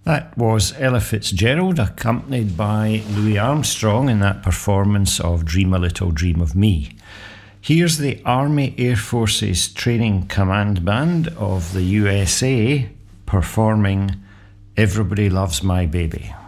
That was Ella Fitzgerald, accompanied by Louis Armstrong in that performance of Dream a Little Dream of Me. Here's the Army Air Forces Training Command Band of the USA performing Everybody Loves My Baby.